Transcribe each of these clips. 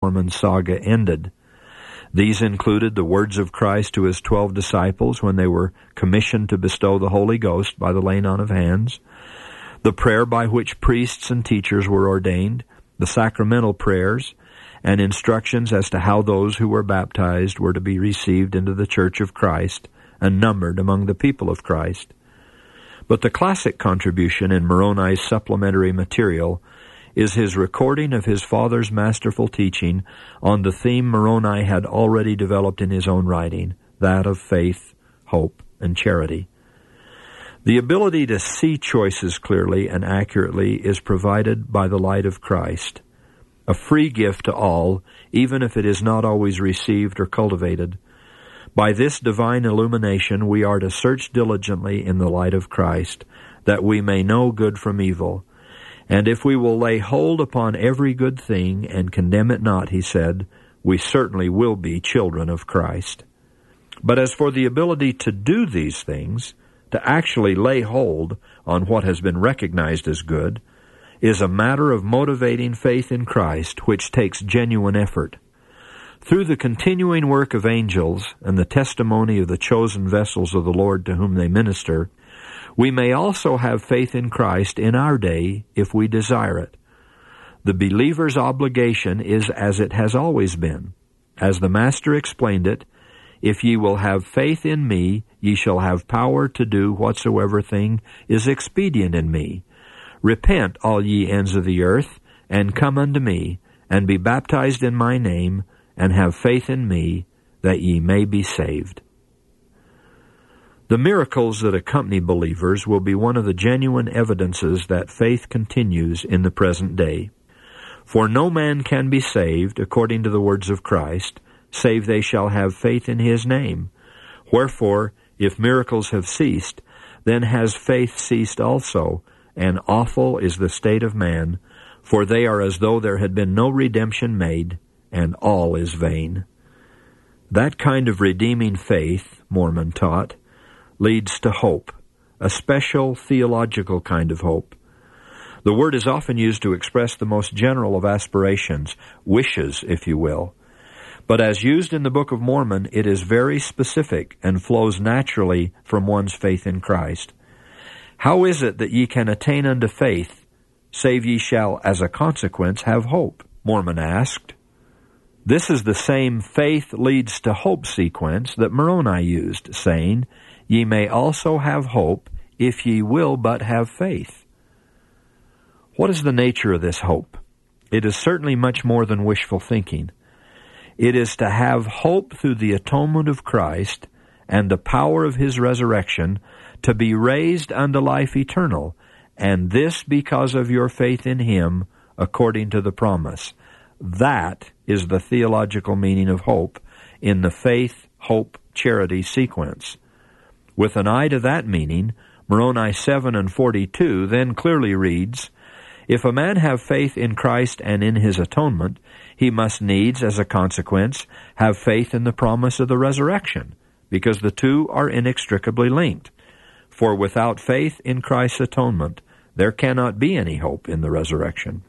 Mormon saga ended. These included the words of Christ to his 12 disciples when they were commissioned to bestow the Holy Ghost by the laying on of hands, the prayer by which priests and teachers were ordained, the sacramental prayers, and instructions as to how those who were baptized were to be received into the Church of Christ and numbered among the people of Christ. But the classic contribution in Moroni's supplementary material is his recording of his father's masterful teaching on the theme Moroni had already developed in his own writing, that of faith, hope, and charity. The ability to see choices clearly and accurately is provided by the light of Christ, a free gift to all, even if it is not always received or cultivated. By this divine illumination we are to search diligently in the light of Christ, that we may know good from evil. And if we will lay hold upon every good thing and condemn it not, he said, we certainly will be children of Christ. But as for the ability to do these things, to actually lay hold on what has been recognized as good, is a matter of motivating faith in Christ, which takes genuine effort. Through the continuing work of angels and the testimony of the chosen vessels of the Lord to whom they minister, we may also have faith in Christ in our day if we desire it. The believer's obligation is as it has always been. As the Master explained it, if ye will have faith in me, ye shall have power to do whatsoever thing is expedient in me. Repent, all ye ends of the earth, and come unto me, and be baptized in my name, and have faith in me, that ye may be saved. The miracles that accompany believers will be one of the genuine evidences that faith continues in the present day. For no man can be saved, according to the words of Christ, save they shall have faith in his name. Wherefore, if miracles have ceased, then has faith ceased also, and awful is the state of man, for they are as though there had been no redemption made, and all is vain. That kind of redeeming faith, Mormon taught, leads to hope, a special theological kind of hope. The word is often used to express the most general of aspirations, wishes, if you will. But as used in the Book of Mormon, it is very specific and flows naturally from one's faith in Christ. How is it that ye can attain unto faith, save ye shall, as a consequence, have hope? Mormon asked. This is the same faith leads to hope sequence that Moroni used, saying, ye may also have hope if ye will but have faith. What is the nature of this hope? It is certainly much more than wishful thinking. It is to have hope through the atonement of Christ and the power of his resurrection to be raised unto life eternal, and this because of your faith in him according to the promise. That is the theological meaning of hope in the faith, hope, charity sequence. With an eye to that meaning, Moroni 7:42 then clearly reads, if a man have faith in Christ and in his atonement, he must needs, as a consequence, have faith in the promise of the resurrection, because the two are inextricably linked. For without faith in Christ's atonement, there cannot be any hope in the resurrection.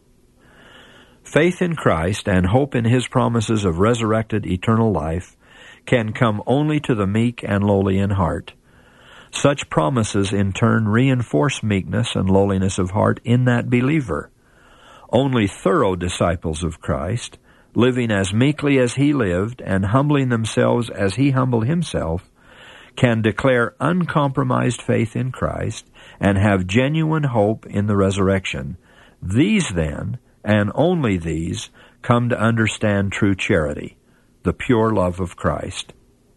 Faith in Christ and hope in his promises of resurrected eternal life can come only to the meek and lowly in heart. Such promises in turn reinforce meekness and lowliness of heart in that believer. Only thorough disciples of Christ, living as meekly as he lived and humbling themselves as he humbled himself, can declare uncompromised faith in Christ and have genuine hope in the resurrection. These then, and only these, come to understand true charity, the pure love of Christ.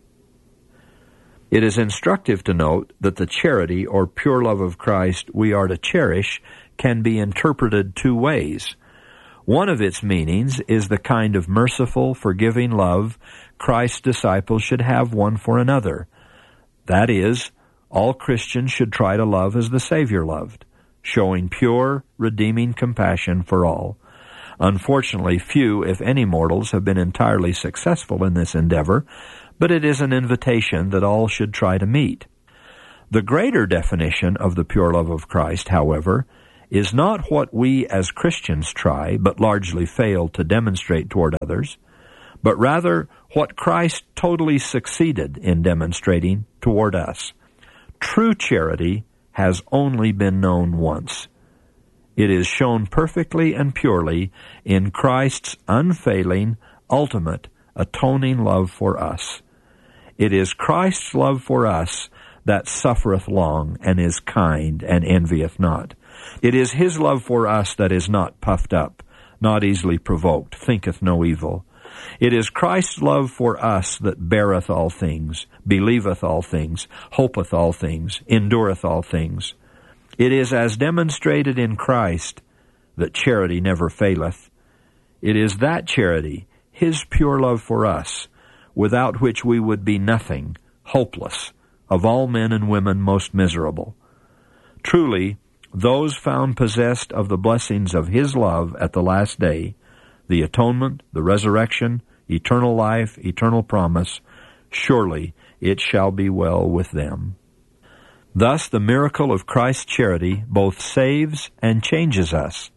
It is instructive to note that the charity or pure love of Christ we are to cherish can be interpreted two ways. One of its meanings is the kind of merciful, forgiving love Christ's disciples should have one for another. That is, all Christians should try to love as the Savior loved, showing pure, redeeming compassion for all. Unfortunately, few, if any, mortals have been entirely successful in this endeavor, but it is an invitation that all should try to meet. The greater definition of the pure love of Christ, however, is not what we as Christians try, but largely fail to demonstrate toward others, but rather what Christ totally succeeded in demonstrating toward us. True charity has only been known once. It is shown perfectly and purely in Christ's unfailing, ultimate, atoning love for us. It is Christ's love for us that suffereth long, and is kind, and envieth not. It is His love for us that is not puffed up, not easily provoked, thinketh no evil. It is Christ's love for us that beareth all things, believeth all things, hopeth all things, endureth all things. It is as demonstrated in Christ that charity never faileth. It is that charity, His pure love for us, without which we would be nothing, hopeless, of all men and women most miserable. Truly, those found possessed of the blessings of His love at the last day, the atonement, the resurrection, eternal life, eternal promise, surely it shall be well with them. Thus the miracle of Christ's charity both saves and changes us.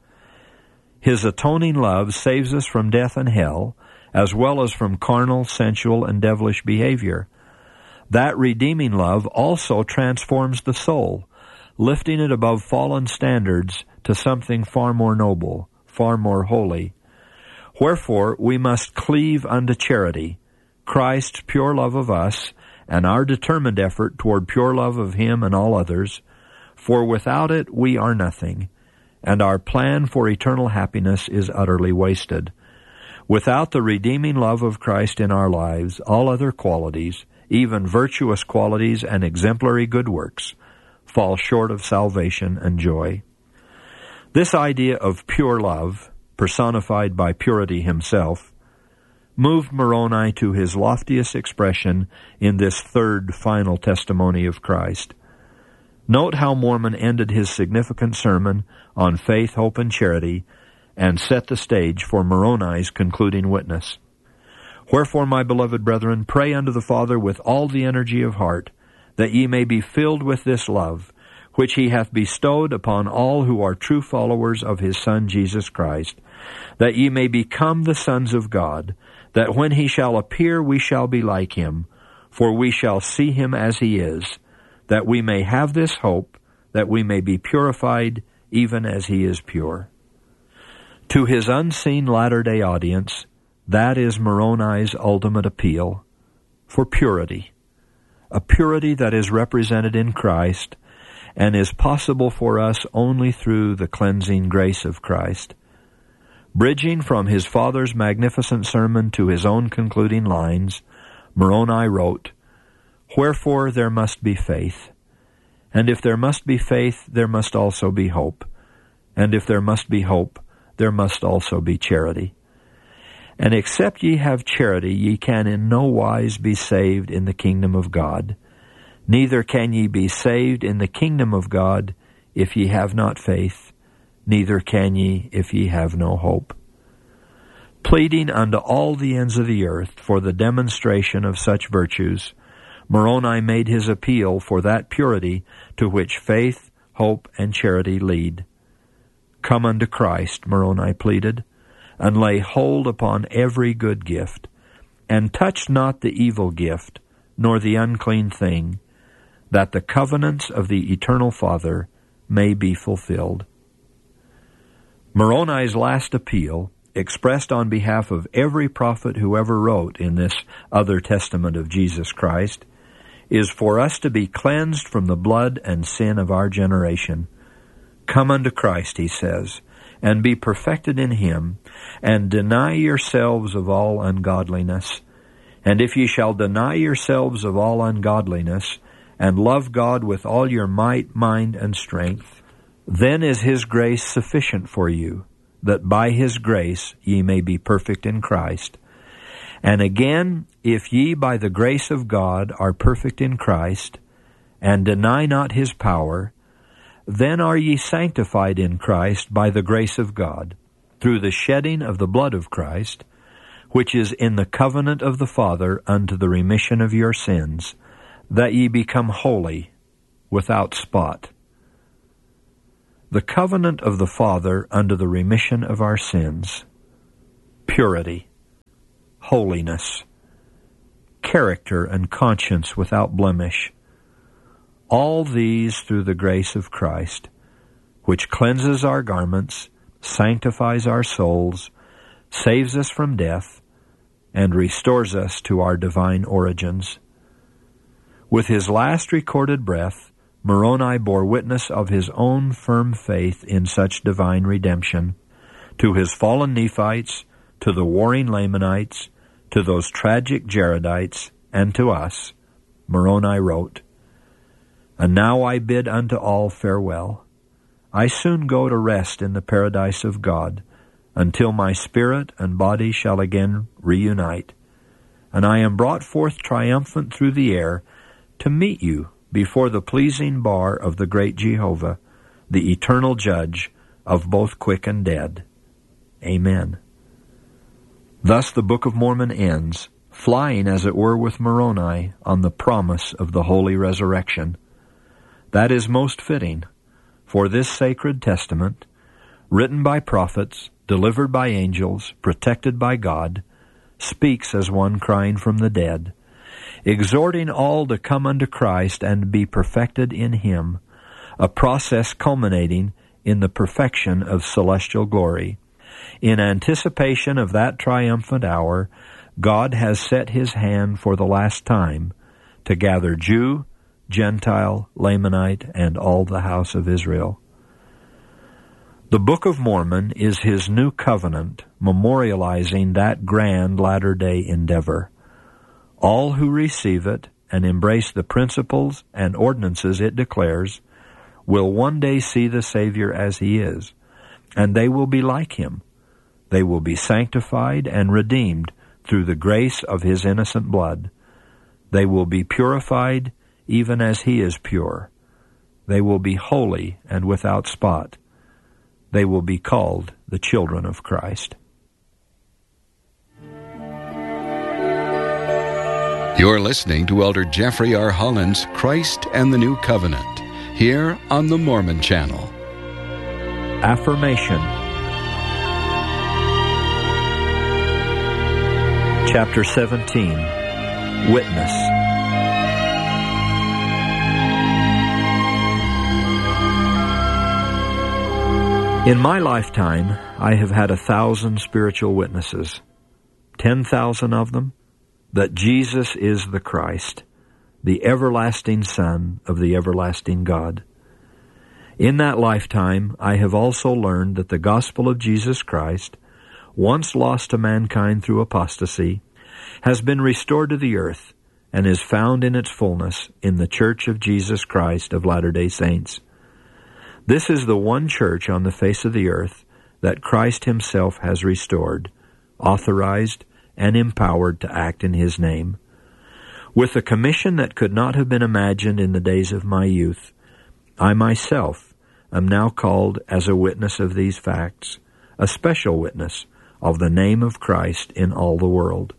His atoning love saves us from death and hell, as well as from carnal, sensual, and devilish behavior. That redeeming love also transforms the soul, lifting it above fallen standards to something far more noble, far more holy. Wherefore we must cleave unto charity, Christ's pure love of us, and our determined effort toward pure love of Him and all others, for without it we are nothing, and our plan for eternal happiness is utterly wasted. Without the redeeming love of Christ in our lives, all other qualities, even virtuous qualities and exemplary good works, fall short of salvation and joy. This idea of pure love, personified by purity himself, moved Moroni to his loftiest expression in this third final testimony of Christ. Note how Mormon ended his significant sermon on faith, hope, and charity, and set the stage for Moroni's concluding witness. Wherefore, my beloved brethren, pray unto the Father with all the energy of heart, that ye may be filled with this love, which He hath bestowed upon all who are true followers of His Son Jesus Christ, that ye may become the sons of God, that when He shall appear we shall be like Him, for we shall see Him as He is, that we may have this hope, that we may be purified even as He is pure. To his unseen latter-day audience, that is Moroni's ultimate appeal for purity, a purity that is represented in Christ and is possible for us only through the cleansing grace of Christ. Bridging from his father's magnificent sermon to his own concluding lines, Moroni wrote, "Wherefore there must be faith, and if there must be faith, there must also be hope, and if there must be hope, there must also be charity. And except ye have charity, ye can in no wise be saved in the kingdom of God. Neither can ye be saved in the kingdom of God if ye have not faith, neither can ye if ye have no hope." Pleading unto all the ends of the earth for the demonstration of such virtues, Moroni made his appeal for that purity to which faith, hope, and charity lead. "Come unto Christ," Moroni pleaded, "and lay hold upon every good gift, and touch not the evil gift, nor the unclean thing, that the covenants of the eternal Father may be fulfilled." Moroni's last appeal, expressed on behalf of every prophet who ever wrote in this other testament of Jesus Christ, is for us to be cleansed from the blood and sin of our generation. "Come unto Christ," he says, "and be perfected in Him, and deny yourselves of all ungodliness. And if ye shall deny yourselves of all ungodliness, and love God with all your might, mind, and strength, then is His grace sufficient for you, that by His grace ye may be perfect in Christ. And again, if ye by the grace of God are perfect in Christ, and deny not His power, then are ye sanctified in Christ by the grace of God, through the shedding of the blood of Christ, which is in the covenant of the Father unto the remission of your sins, that ye become holy, without spot." The covenant of the Father unto the remission of our sins, purity, holiness, character and conscience without blemish, all these through the grace of Christ, which cleanses our garments, sanctifies our souls, saves us from death, and restores us to our divine origins. With his last recorded breath, Moroni bore witness of his own firm faith in such divine redemption. To his fallen Nephites, to the warring Lamanites, to those tragic Jaredites, and to us, Moroni wrote, And now I bid unto all farewell. I soon go to rest in the paradise of God, until my spirit and body shall again reunite. And I am brought forth triumphant through the air to meet you before the pleasing bar of the great Jehovah, the eternal judge of both quick and dead. Amen. Thus the Book of Mormon ends, flying as it were with Moroni on the promise of the holy resurrection. That is most fitting, for this sacred testament, written by prophets, delivered by angels, protected by God, speaks as one crying from the dead, exhorting all to come unto Christ and be perfected in Him, a process culminating in the perfection of celestial glory. In anticipation of that triumphant hour, God has set His hand for the last time to gather Jew, Gentile, Lamanite, and all the house of Israel. The Book of Mormon is His new covenant, memorializing that grand latter-day endeavor. All who receive it and embrace the principles and ordinances it declares will one day see the Savior as He is, and they will be like Him. They will be sanctified and redeemed through the grace of His innocent blood. They will be purified even as He is pure. They will be holy and without spot. They will be called the children of Christ. You're listening to Elder Jeffrey R. Holland's Christ and the New Covenant, here on the Mormon Channel. Affirmation. Chapter 17. Witness. In my lifetime, I have had 1,000 spiritual witnesses, 10,000 of them, that Jesus is the Christ, the everlasting Son of the everlasting God. In that lifetime, I have also learned that the gospel of Jesus Christ, once lost to mankind through apostasy, has been restored to the earth and is found in its fullness in the Church of Jesus Christ of Latter-day Saints. This is the one church on the face of the earth that Christ Himself has restored, authorized, and empowered to act in His name. With a commission that could not have been imagined in the days of my youth, I myself am now called as a witness of these facts, a special witness of the name of Christ in all the world.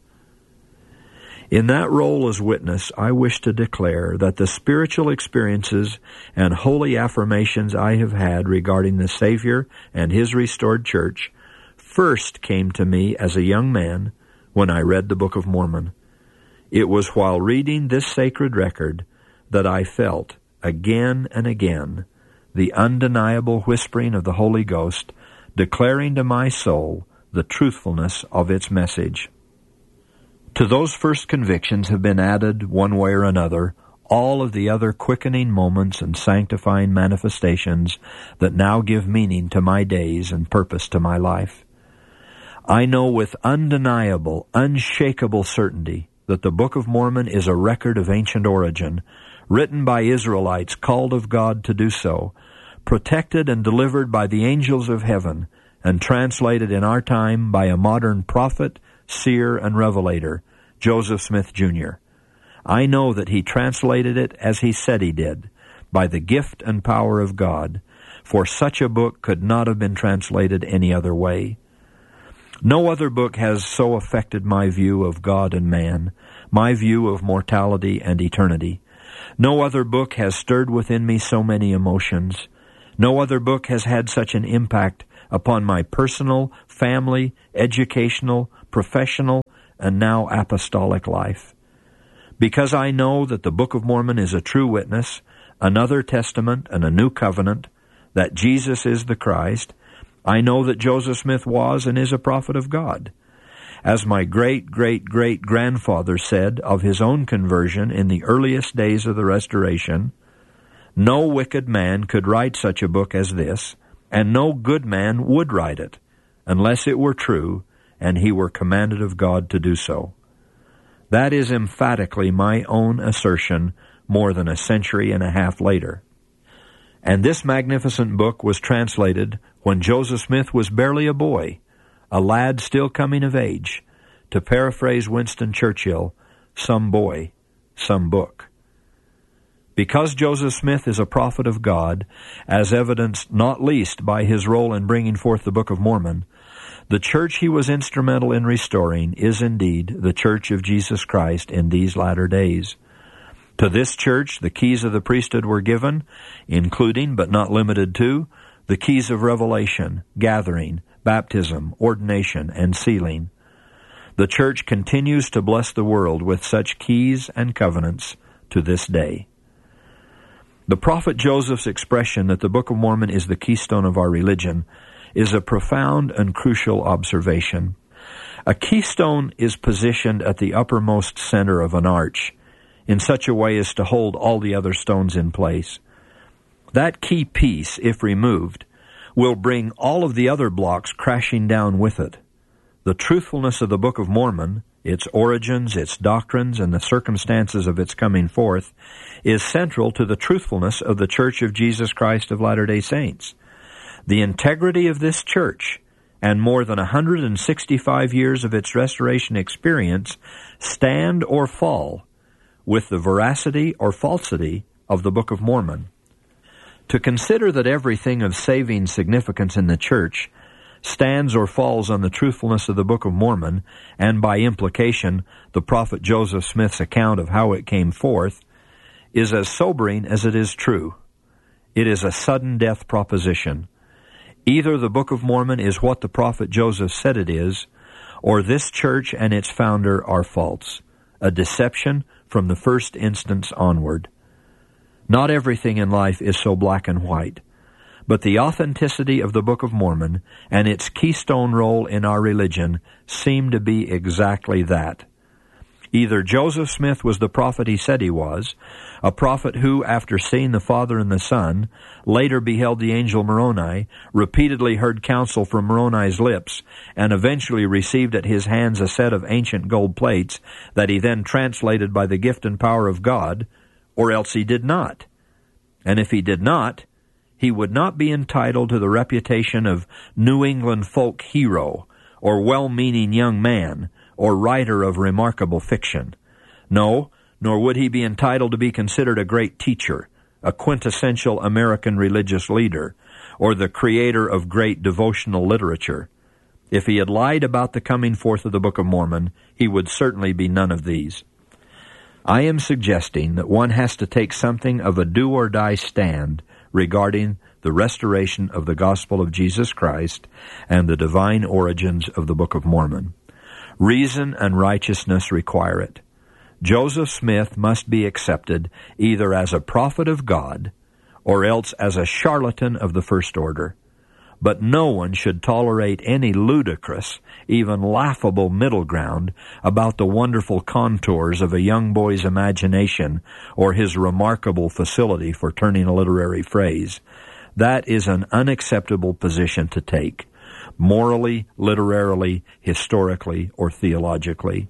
In that role as witness, I wish to declare that the spiritual experiences and holy affirmations I have had regarding the Savior and His restored church first came to me as a young man when I read the Book of Mormon. It was while reading this sacred record that I felt, again and again, the undeniable whispering of the Holy Ghost declaring to my soul the truthfulness of its message. To those first convictions have been added, one way or another, all of the other quickening moments and sanctifying manifestations that now give meaning to my days and purpose to my life. I know with undeniable, unshakable certainty that the Book of Mormon is a record of ancient origin, written by Israelites called of God to do so, protected and delivered by the angels of heaven, and translated in our time by a modern prophet, seer, and revelator, Joseph Smith, Jr. I know that he translated it as he said he did, by the gift and power of God, for such a book could not have been translated any other way. No other book has so affected my view of God and man, my view of mortality and eternity. No other book has stirred within me so many emotions, No other book has had such an impact upon my personal, family, educational, professional, and now apostolic life. Because I know that the Book of Mormon is a true witness, another testament and a new covenant, that Jesus is the Christ, I know that Joseph Smith was and is a prophet of God. As my great-great-great-grandfather said of his own conversion in the earliest days of the Restoration, no wicked man could write such a book as this, and no good man would write it, unless it were true and he were commanded of God to do so. That is emphatically my own assertion more than a century and a half later. And this magnificent book was translated when Joseph Smith was barely a boy, a lad still coming of age. To paraphrase Winston Churchill, some boy, some book. Because Joseph Smith is a prophet of God, as evidenced not least by his role in bringing forth the Book of Mormon, the church he was instrumental in restoring is indeed the Church of Jesus Christ in these latter days. To this church, the keys of the priesthood were given, including, but not limited to, the keys of revelation, gathering, baptism, ordination, and sealing. The church continues to bless the world with such keys and covenants to this day. The prophet Joseph's expression that the Book of Mormon is the keystone of our religion is a profound and crucial observation. A keystone is positioned at the uppermost center of an arch in such a way as to hold all the other stones in place. That key piece, if removed, will bring all of the other blocks crashing down with it. The truthfulness of the Book of Mormon, its origins, its doctrines, and the circumstances of its coming forth, is central to the truthfulness of the Church of Jesus Christ of Latter-day Saints. The integrity of this church, and more than 165 years of its restoration experience, stand or fall with the veracity or falsity of the Book of Mormon. To consider that everything of saving significance in the church stands or falls on the truthfulness of the Book of Mormon, and by implication the prophet Joseph Smith's account of how it came forth, is as sobering as it is true. It is a sudden death proposition. Either the Book of Mormon is what the prophet Joseph said it is, or this church and its founder are false, a deception from the first instance onward. Not everything in life is so black and white, but the authenticity of the Book of Mormon and its keystone role in our religion seem to be exactly that. Either Joseph Smith was the prophet he said he was, a prophet who, after seeing the Father and the Son, later beheld the angel Moroni, repeatedly heard counsel from Moroni's lips, and eventually received at his hands a set of ancient gold plates that he then translated by the gift and power of God, or else he did not. And if he did not, he would not be entitled to the reputation of New England folk hero, or well-meaning young man, or writer of remarkable fiction. No, nor would he be entitled to be considered a great teacher, a quintessential American religious leader, or the creator of great devotional literature. If he had lied about the coming forth of the Book of Mormon, he would certainly be none of these. I am suggesting that one has to take something of a do-or-die stand regarding the restoration of the gospel of Jesus Christ and the divine origins of the Book of Mormon. Reason and righteousness require it. Joseph Smith must be accepted either as a prophet of God or else as a charlatan of the first order. But no one should tolerate any ludicrous, even laughable middle ground about the wonderful contours of a young boy's imagination or his remarkable facility for turning a literary phrase. That is an unacceptable position to take, morally, literarily, historically, or theologically.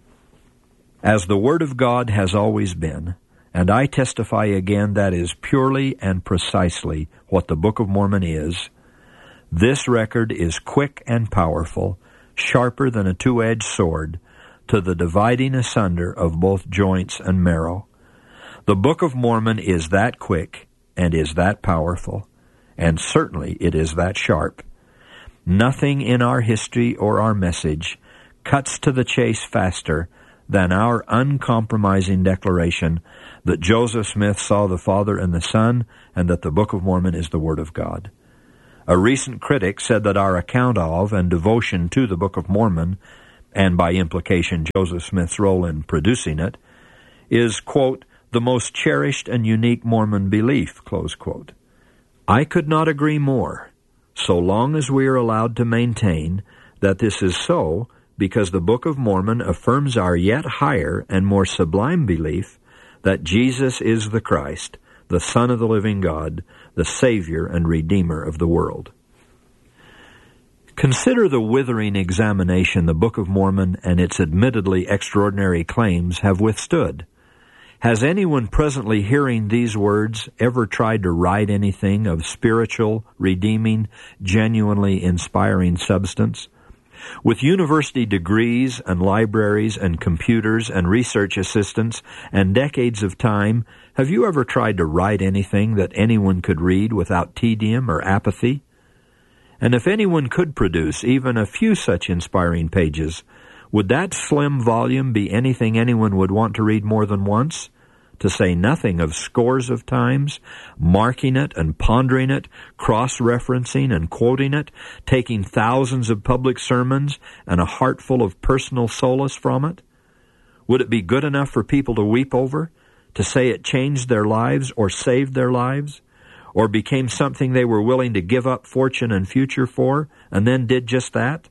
As the Word of God has always been, and I testify again that is purely and precisely what the Book of Mormon is, this record is quick and powerful, sharper than a two-edged sword, to the dividing asunder of both joints and marrow. The Book of Mormon is that quick and is that powerful, and certainly it is that sharp. Nothing in our history or our message cuts to the chase faster than our uncompromising declaration that Joseph Smith saw the Father and the Son, and that the Book of Mormon is the Word of God. A recent critic said that our account of and devotion to the Book of Mormon, and by implication Joseph Smith's role in producing it, is, quote, the most cherished and unique Mormon belief, close quote. I could not agree more, so long as we are allowed to maintain that this is so, because the Book of Mormon affirms our yet higher and more sublime belief that Jesus is the Christ, the Son of the living God, the Savior and Redeemer of the world. Consider the withering examination the Book of Mormon and its admittedly extraordinary claims have withstood. Has anyone presently hearing these words ever tried to write anything of spiritual, redeeming, genuinely inspiring substance? With university degrees and libraries and computers and research assistants and decades of time, have you ever tried to write anything that anyone could read without tedium or apathy? And if anyone could produce even a few such inspiring pages, would that slim volume be anything anyone would want to read more than once? To say nothing of scores of times, marking it and pondering it, cross-referencing and quoting it, taking thousands of public sermons and a heart full of personal solace from it? Would it be good enough for people to weep over, to say it changed their lives or saved their lives, or became something they were willing to give up fortune and future for, and then did just that?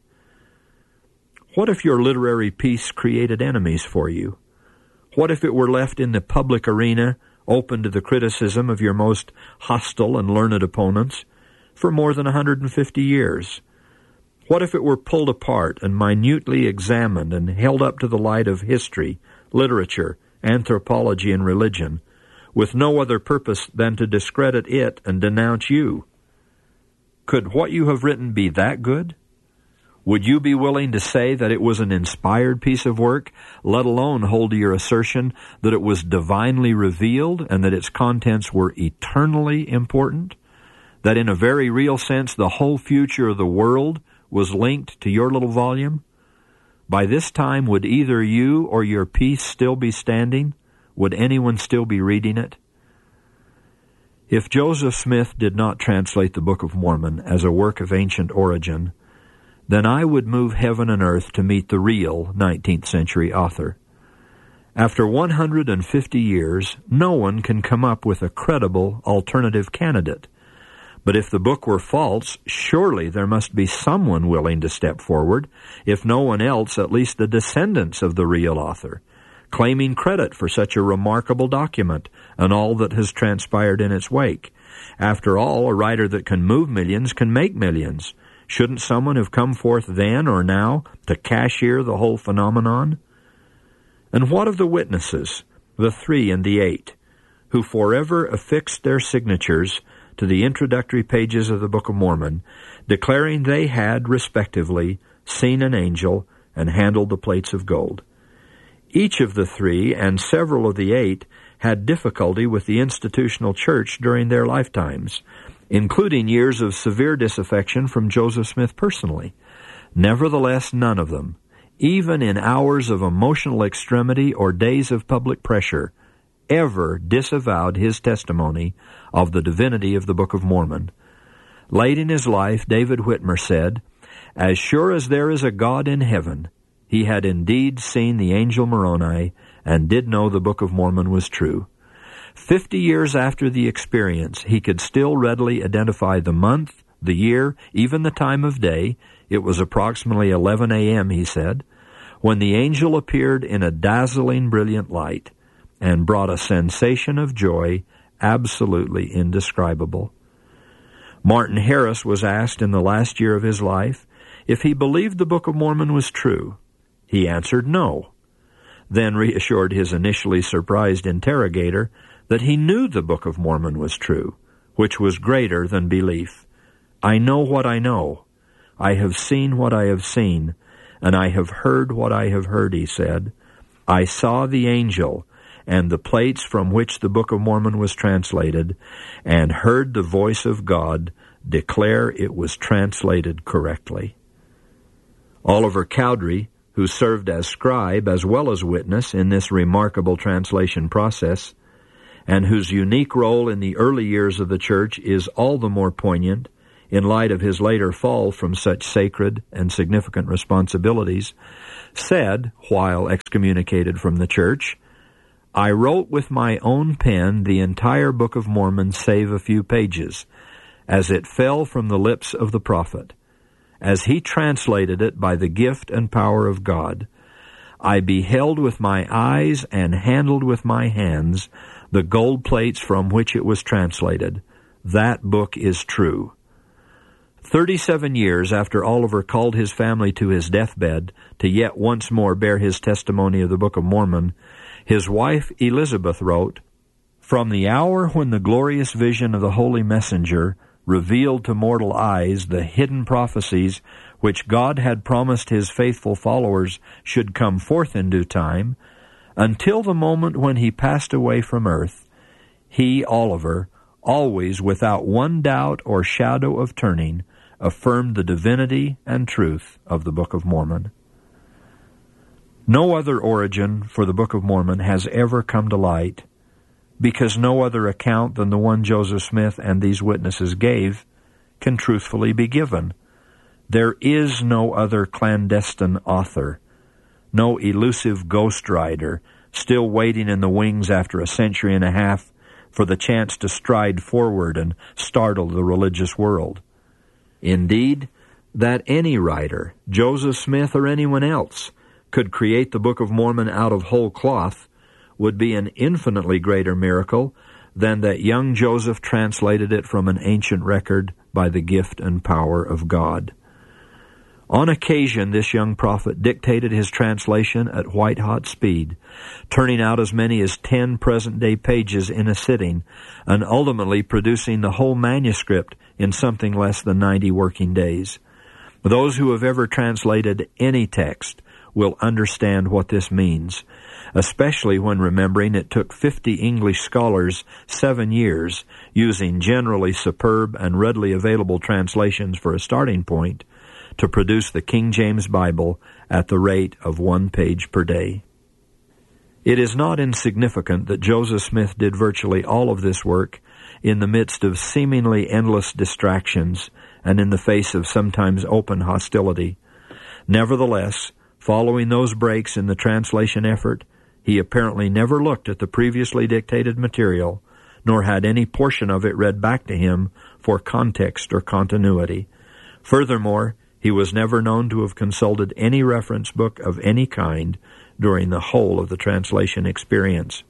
What if your literary piece created enemies for you? What if it were left in the public arena, open to the criticism of your most hostile and learned opponents, for more than 150 years? What if it were pulled apart and minutely examined and held up to the light of history, literature, anthropology, and religion, with no other purpose than to discredit it and denounce you? Could what you have written be that good? Would you be willing to say that it was an inspired piece of work, let alone hold to your assertion that it was divinely revealed and that its contents were eternally important? That in a very real sense the whole future of the world was linked to your little volume? By this time, would either you or your piece still be standing? Would anyone still be reading it? If Joseph Smith did not translate the Book of Mormon as a work of ancient origin, then I would move heaven and earth to meet the real 19th century author. After 150 years, no one can come up with a credible alternative candidate. But if the book were false, surely there must be someone willing to step forward, if no one else, at least the descendants of the real author, claiming credit for such a remarkable document and all that has transpired in its wake. After all, a writer that can move millions can make millions. Shouldn't someone have come forth then or now to cashier the whole phenomenon? And what of the witnesses, the 3 and the 8, who forever affixed their signatures to the introductory pages of the Book of Mormon, declaring they had, respectively, seen an angel and handled the plates of gold? Each of the 3 and several of the 8 had difficulty with the institutional church during their lifetimes, including years of severe disaffection from Joseph Smith personally. Nevertheless, none of them, even in hours of emotional extremity or days of public pressure, ever disavowed his testimony of the divinity of the Book of Mormon. Late in his life, David Whitmer said, "As sure as there is a God in heaven, he had indeed seen the angel Moroni and did know the Book of Mormon was true." 50 years after the experience, he could still readily identify the month, the year, even the time of day. It was approximately 11 a.m., he said, when the angel appeared in a dazzling, brilliant light and brought a sensation of joy absolutely indescribable. Martin Harris was asked in the last year of his life if he believed the Book of Mormon was true. He answered no, then reassured his initially surprised interrogator that he knew the Book of Mormon was true, which was greater than belief. "I know what I know. I have seen what I have seen, and I have heard what I have heard," he said. "I saw the angel and the plates from which the Book of Mormon was translated, and heard the voice of God declare it was translated correctly." Oliver Cowdery, who served as scribe as well as witness in this remarkable translation process, and whose unique role in the early years of the church is all the more poignant in light of his later fall from such sacred and significant responsibilities, said, while excommunicated from the church, "I wrote with my own pen the entire Book of Mormon save a few pages, as it fell from the lips of the prophet. As he translated it by the gift and power of God, I beheld with my eyes and handled with my hands the gold plates from which it was translated. That book is true." 37 years after Oliver called his family to his deathbed to yet once more bear his testimony of the Book of Mormon, his wife Elizabeth wrote, "From the hour when the glorious vision of the Holy Messenger revealed to mortal eyes the hidden prophecies which God had promised his faithful followers should come forth in due time, until the moment when he passed away from earth, he, Oliver, always without one doubt or shadow of turning, affirmed the divinity and truth of the Book of Mormon." No other origin for the Book of Mormon has ever come to light, because no other account than the one Joseph Smith and these witnesses gave can truthfully be given. There is no other clandestine author, no elusive ghost rider still waiting in the wings after a century and a half for the chance to stride forward and startle the religious world. Indeed, that any writer, Joseph Smith or anyone else, could create the Book of Mormon out of whole cloth would be an infinitely greater miracle than that young Joseph translated it from an ancient record by the gift and power of God. On occasion, this young prophet dictated his translation at white-hot speed, turning out as many as 10 present-day pages in a sitting, and ultimately producing the whole manuscript in something less than 90 working days. Those who have ever translated any text will understand what this means, especially when remembering it took 50 English scholars 7 years, using generally superb and readily available translations for a starting point, to produce the King James Bible at the rate of 1 page per day. It is not insignificant that Joseph Smith did virtually all of this work in the midst of seemingly endless distractions and in the face of sometimes open hostility. Nevertheless, following those breaks in the translation effort, he apparently never looked at the previously dictated material, nor had any portion of it read back to him for context or continuity. Furthermore, he was never known to have consulted any reference book of any kind during the whole of the translation experience.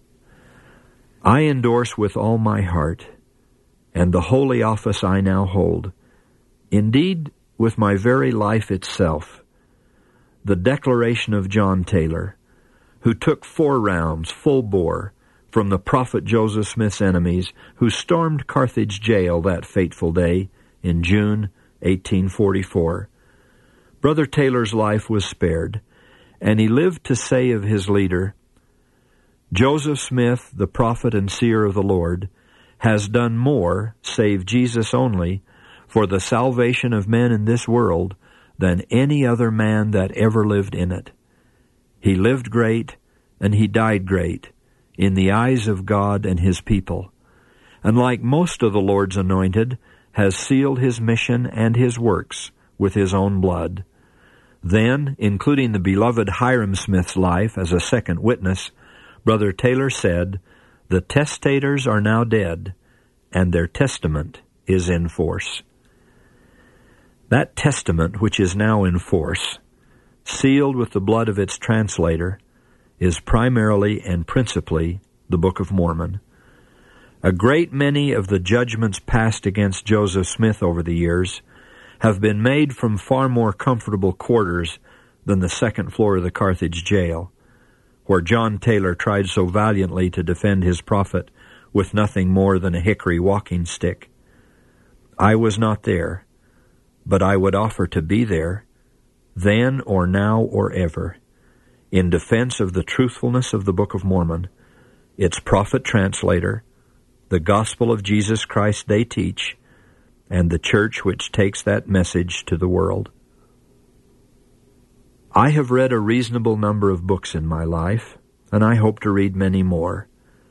I endorse with all my heart, and the holy office I now hold, indeed with my very life itself, the declaration of John Taylor, who took 4 rounds full bore from the prophet Joseph Smith's enemies who stormed Carthage jail that fateful day in June 1844. Brother Taylor's life was spared, and he lived to say of his leader, "Joseph Smith, the prophet and seer of the Lord, has done more, save Jesus only, for the salvation of men in this world than any other man that ever lived in it. He lived great, and he died great, in the eyes of God and his people, and like most of the Lord's anointed, has sealed his mission and his works with his own blood." Then, including the beloved Hyrum Smith's life as a second witness, Brother Taylor said, "The testators are now dead, and their testament is in force." That testament which is now in force, sealed with the blood of its translator, is primarily and principally the Book of Mormon. A great many of the judgments passed against Joseph Smith over the years have been made from far more comfortable quarters than the second floor of the Carthage jail, where John Taylor tried so valiantly to defend his prophet with nothing more than a hickory walking stick. I was not there, but I would offer to be there, then or now or ever, in defense of the truthfulness of the Book of Mormon, its prophet translator, the gospel of Jesus Christ they teach, and the church which takes that message to the world. I have read a reasonable number of books in my life, and I hope to read many more.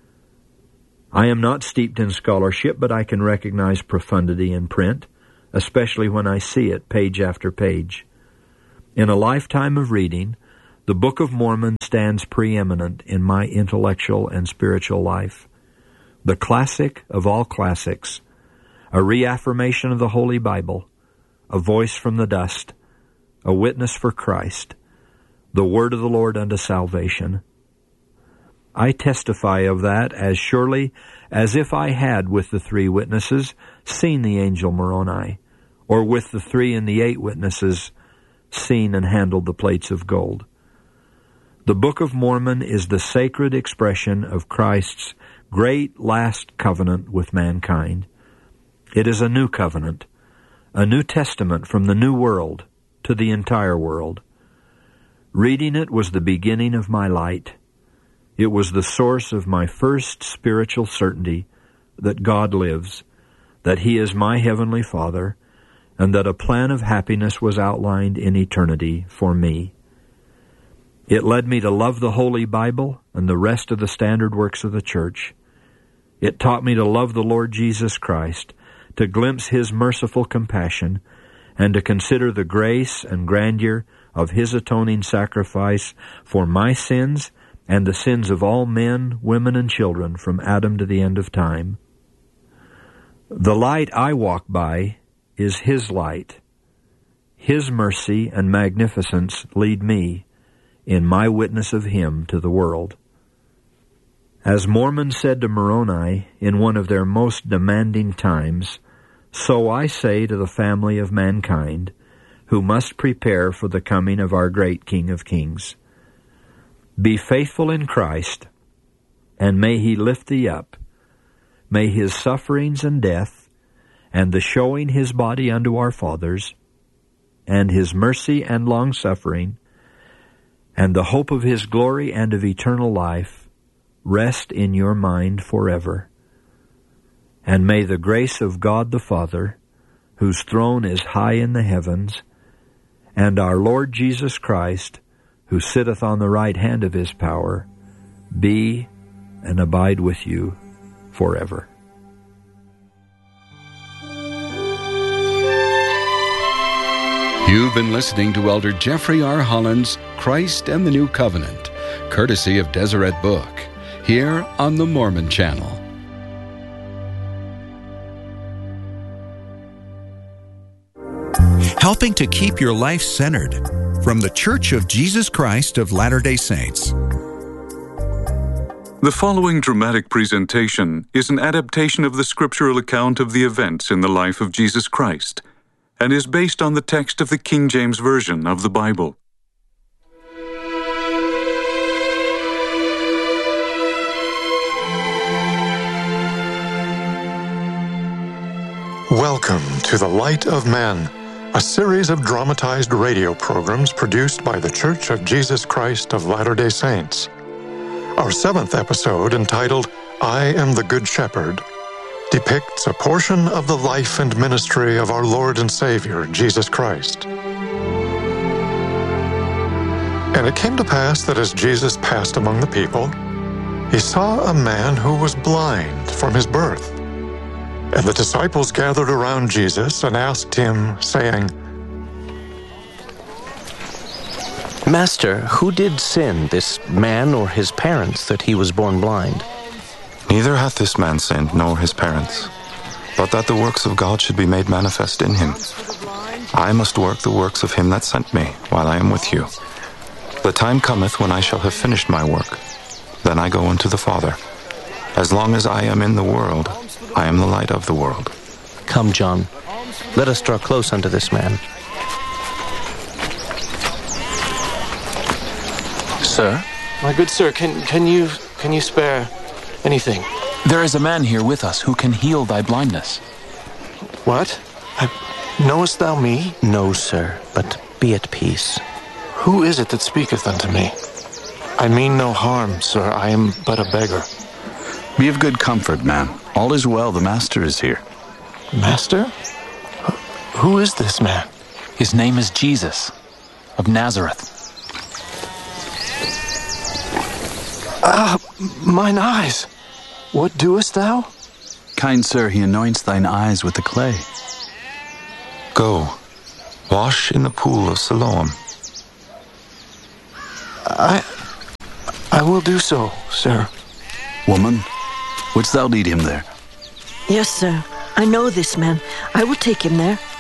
I am not steeped in scholarship, but I can recognize profundity in print, especially when I see it page after page. In a lifetime of reading, the Book of Mormon stands preeminent in my intellectual and spiritual life. The classic of all classics, a reaffirmation of the Holy Bible, a voice from the dust, a witness for Christ, the word of the Lord unto salvation. I testify of that as surely as if I had with the 3 witnesses seen the angel Moroni, or with the 3 and the 8 witnesses seen and handled the plates of gold. The Book of Mormon is the sacred expression of Christ's great last covenant with mankind. It is a new covenant, a new testament from the new world to the entire world. Reading it was the beginning of my light. It was the source of my first spiritual certainty that God lives, that He is my Heavenly Father, and that a plan of happiness was outlined in eternity for me. It led me to love the Holy Bible and the rest of the standard works of the Church. It taught me to love the Lord Jesus Christ, to glimpse His merciful compassion, and to consider the grace and grandeur of His atoning sacrifice for my sins and the sins of all men, women, and children from Adam to the end of time. The light I walk by is His light. His mercy and magnificence lead me in my witness of Him to the world. As Mormons said to Moroni in one of their most demanding times, so I say to the family of mankind, who must prepare for the coming of our great King of Kings. Be faithful in Christ, and may He lift thee up. May His sufferings and death, and the showing His body unto our fathers, and His mercy and long-suffering, and the hope of His glory and of eternal life, rest in your mind forever. And may the grace of God the Father, whose throne is high in the heavens, and our Lord Jesus Christ, who sitteth on the right hand of His power, be and abide with you forever. You've been listening to Elder Jeffrey R. Holland's Christ and the New Covenant, courtesy of Deseret Book, here on the Mormon Channel. Helping to keep your life centered, from the Church of Jesus Christ of Latter-day Saints. The following dramatic presentation is an adaptation of the scriptural account of the events in the life of Jesus Christ, and is based on the text of the King James Version of the Bible. Welcome to The Light of Men, a series of dramatized radio programs produced by The Church of Jesus Christ of Latter-day Saints. Our 7th episode, entitled I Am the Good Shepherd, depicts a portion of the life and ministry of our Lord and Savior, Jesus Christ. And it came to pass that as Jesus passed among the people, He saw a man who was blind from his birth. And the disciples gathered around Jesus and asked Him, saying, Master, who did sin, this man or his parents, that he was born blind? Neither hath this man sinned, nor his parents, but that the works of God should be made manifest in him. I must work the works of him that sent me, while I am with you. The time cometh when I shall have finished my work. Then I go unto the Father. As long as I am in the world, I am the light of the world. Come, John, let us draw close unto this man. Sir? My good sir, can you spare anything? There is a man here with us who can heal thy blindness. What? Knowest thou me? No, sir, but be at peace. Who is it that speaketh unto me? I mean no harm, sir. I am but a beggar. Be of good comfort, man. All is well. The Master is here. Master? Who is this man? His name is Jesus of Nazareth. Mine eyes. What doest thou? Kind sir, he anoints thine eyes with the clay. Go, wash in the pool of Siloam. I will do so, sir. Woman, wouldst thou lead him there? Yes, sir. I know this man. I will take him there.